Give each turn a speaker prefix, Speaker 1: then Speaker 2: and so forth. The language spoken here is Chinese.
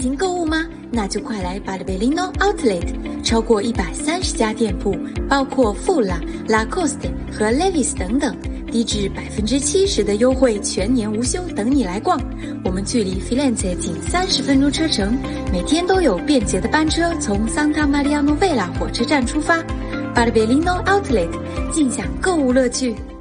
Speaker 1: 情购物吗？那就快来巴黎贝利诺 Outlet， 超过130家店铺，包括富拉、Lacoste 和 Levi's 等等，低至70%的优惠，全年无休，等你来逛。我们距离 Firenze 仅30分钟车程，每天都有便捷的班车从 Santa Maria Novella 火车站出发。巴黎贝利诺 Outlet， 尽享购物乐趣。